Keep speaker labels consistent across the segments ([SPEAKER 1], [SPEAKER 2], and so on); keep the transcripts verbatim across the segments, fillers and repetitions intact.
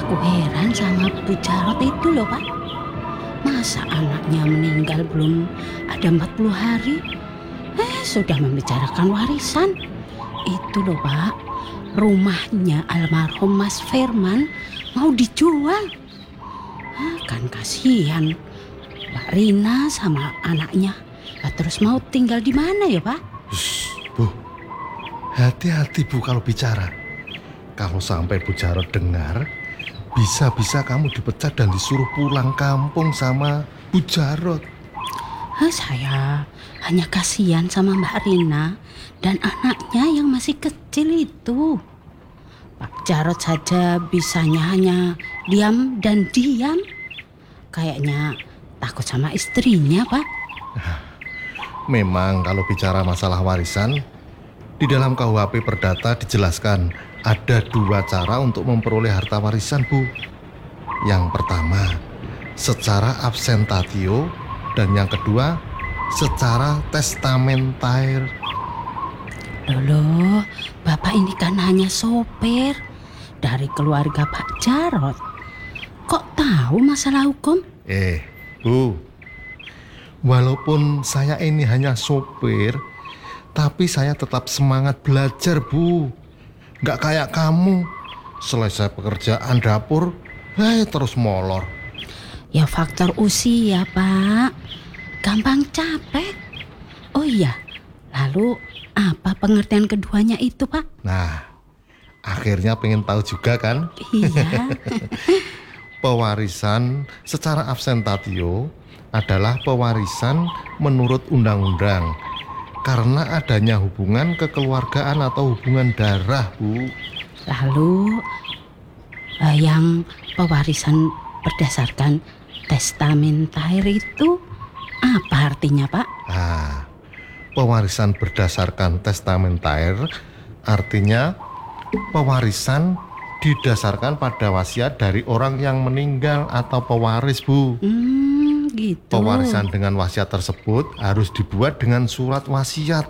[SPEAKER 1] Aku heran sama Bu Jarot itu loh Pak. Masa anaknya meninggal belum ada empat puluh hari, eh sudah membicarakan warisan. Itu loh Pak, rumahnya almarhum Mas Firman mau dijual. Ah, kan kasihan Mbak Rina sama anaknya. Lah terus mau tinggal di mana ya Pak?
[SPEAKER 2] Shh, Bu, hati-hati Bu kalau bicara. Kalau sampai Bu Jarot dengar, bisa-bisa kamu dipecat dan disuruh pulang kampung sama Bu Jarot.
[SPEAKER 1] Ah, saya hanya kasihan sama Mbak Rina dan anaknya yang masih kecil itu. Pak Jarot saja bisanya hanya diam dan diam. Kayaknya takut sama istrinya, Pak.
[SPEAKER 2] Memang kalau bicara masalah warisan, di dalam K U H P Perdata dijelaskan ada dua cara untuk memperoleh harta warisan, Bu. Yang pertama, secara absentatio, dan yang kedua, secara testamentaire.
[SPEAKER 1] Loh, Bapak ini kan hanya sopir dari keluarga Pak Jarot. Kok tahu masalah hukum?
[SPEAKER 2] Eh, Bu, walaupun saya ini hanya sopir, tapi saya tetap semangat belajar, Bu. Nggak kayak kamu, selesai pekerjaan dapur, eh terus molor.
[SPEAKER 1] Ya faktor usia, Pak. Gampang capek. Oh iya, lalu apa pengertian keduanya itu, Pak?
[SPEAKER 2] Nah, akhirnya pengen tahu juga kan?
[SPEAKER 1] Iya.
[SPEAKER 2] Pewarisan secara absentatio adalah pewarisan menurut undang-undang karena adanya hubungan kekeluargaan atau hubungan darah, Bu.
[SPEAKER 1] Lalu eh, yang pewarisan berdasarkan testamentaire itu apa artinya, Pak?
[SPEAKER 2] Nah, pewarisan berdasarkan testamentaire artinya pewarisan didasarkan pada wasiat dari orang yang meninggal atau pewaris, Bu.
[SPEAKER 1] Hmm, gitu.
[SPEAKER 2] Pewarisan dengan wasiat tersebut harus dibuat dengan surat wasiat.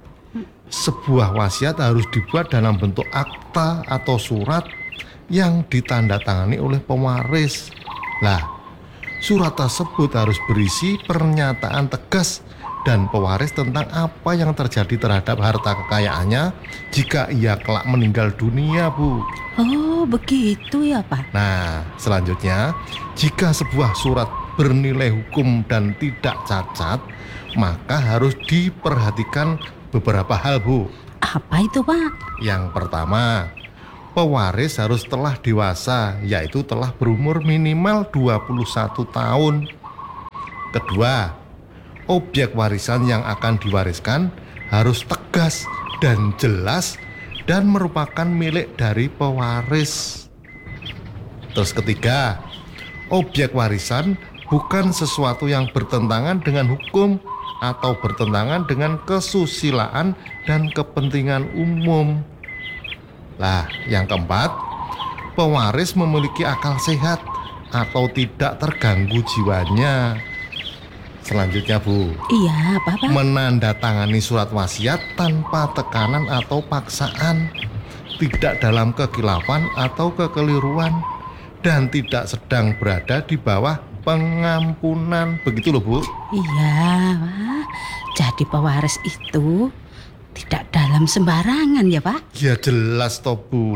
[SPEAKER 2] Sebuah wasiat harus dibuat dalam bentuk akta atau surat yang ditandatangani oleh pewaris. Lah, surat tersebut harus berisi pernyataan tegas dan pewaris tentang apa yang terjadi terhadap harta kekayaannya jika ia kelak meninggal dunia, Bu.
[SPEAKER 1] Oh, begitu ya, Pak.
[SPEAKER 2] Nah, selanjutnya, jika sebuah surat bernilai hukum dan tidak cacat, maka harus diperhatikan beberapa hal, Bu.
[SPEAKER 1] Apa itu, Pak?
[SPEAKER 2] Yang pertama, pewaris harus telah dewasa, yaitu telah berumur minimal dua puluh satu tahun. Kedua, objek warisan yang akan diwariskan harus tegas dan jelas dan merupakan milik dari pewaris. Terus ketiga, objek warisan bukan sesuatu yang bertentangan dengan hukum atau bertentangan dengan kesusilaan dan kepentingan umum. Lah, yang keempat, pewaris memiliki akal sehat atau tidak terganggu jiwanya. Selanjutnya, Bu,
[SPEAKER 1] Iya, apa, Pak?
[SPEAKER 2] menandatangani surat wasiat tanpa tekanan atau paksaan, tidak dalam kekhilafan atau kekeliruan, dan tidak sedang berada di bawah pengampunan. Begitu loh, Bu.
[SPEAKER 1] Iya, Pak. Jadi pewaris itu tidak dalam sembarangan ya, Pak?
[SPEAKER 2] Ya jelas toh, Bu.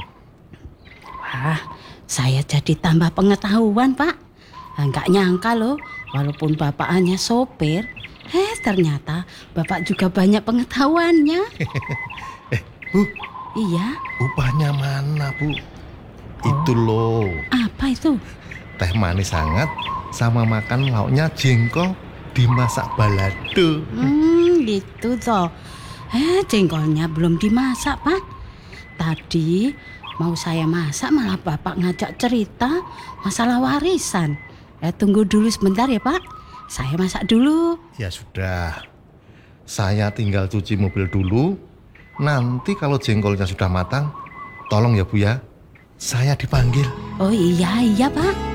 [SPEAKER 1] Wah, saya jadi tambah pengetahuan, Pak. Enggak nyangka loh, walaupun Bapak hanya sopir, eh ternyata Bapak juga banyak pengetahuannya.
[SPEAKER 2] Eh, Bu,
[SPEAKER 1] Iya,
[SPEAKER 2] upahnya mana, Bu? Itu loh,
[SPEAKER 1] apa itu?
[SPEAKER 2] teh manis hangat sama makan lauknya jengkol dimasak balado.
[SPEAKER 1] Hmm, gitu toh. Eh, jengkolnya belum dimasak, Pak. Tadi mau saya masak malah Bapak ngajak cerita masalah warisan. Eh, tunggu dulu sebentar ya, Pak. Saya masak dulu.
[SPEAKER 2] Ya sudah, saya tinggal cuci mobil dulu. Nanti kalau jengkolnya sudah matang, tolong ya, Bu ya, saya dipanggil.
[SPEAKER 1] Oh iya, iya, Pak.